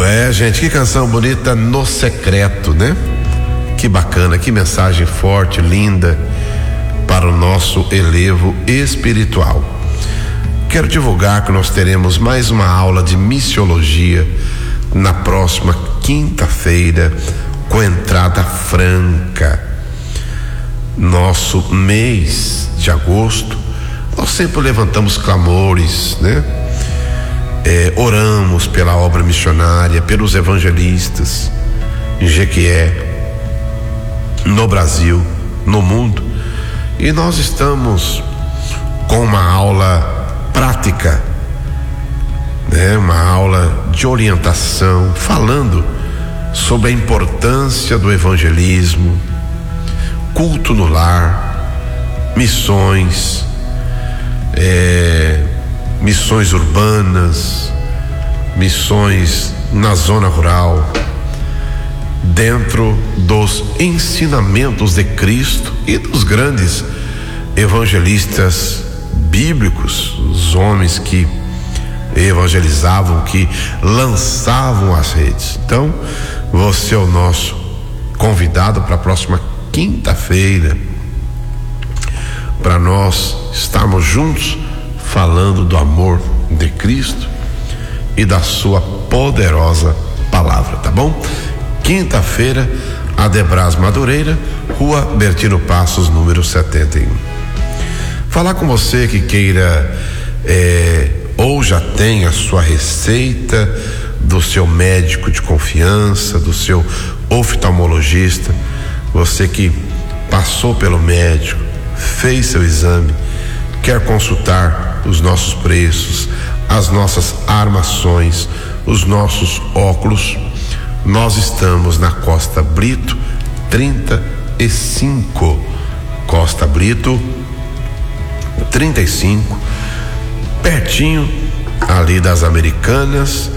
É, gente, que canção bonita, No Secreto, né? Que bacana, que mensagem forte, linda para o nosso elevo espiritual. Quero divulgar que nós teremos mais uma aula de missiologia na próxima quinta-feira, com entrada franca. Nosso mês de agosto, nós sempre levantamos clamores, né? Oramos pela obra missionária, pelos evangelistas em Jequié, no Brasil, no mundo, e nós estamos com uma aula prática, né? Uma aula de orientação, falando sobre a importância do evangelismo, culto no lar, missões, missões urbanas, missões na zona rural, dentro dos ensinamentos de Cristo e dos grandes evangelistas bíblicos, os homens que evangelizavam, que lançavam as redes. Então, você é o nosso convidado para a próxima quinta-feira, para nós estarmos juntos falando do amor de Cristo e da sua poderosa palavra, tá bom? Quinta-feira, Adebras Madureira, Rua Bertino Passos, número 71. Falar com você que queira ou já tem a sua receita do seu médico de confiança, do seu oftalmologista, você que passou pelo médico, fez seu exame, quer consultar os nossos preços, as nossas armações, os nossos óculos, nós estamos na Costa Brito 35, Costa Brito 35, pertinho ali das Americanas,